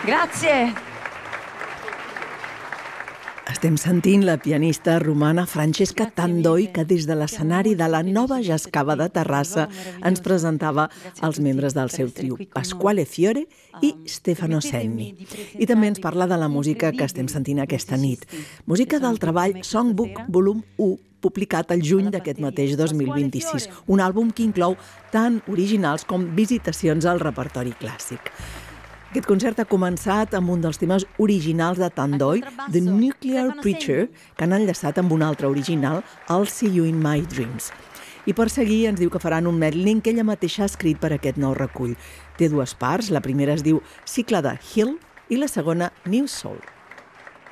Grazie. Estem sentint la pianista romana Francesca Tandoi, que des de l'escenari de la Nova Jazz Cava de Terrassa ens presentava els membres del seu trio, Pasquale Fiore i Stefano Senni. I també ens parla de la música que estem sentint aquesta nit. Música del treball Songbook Volum 1, publicat el juny d'aquest mateix 2026. Un àlbum que inclou tant originals com visitacions al repertori clàssic. Aquest concert ha començat amb un dels temes originals de Tandoi, The Nuclear Preacher, que han enllaçat amb un altre original, I'll See You in My Dreams. I per seguir ens diu que faran un medley que ella mateixa ha escrit per aquest nou recull. Té dues parts, la primera es diu Cicle de Hill i la segona New Soul.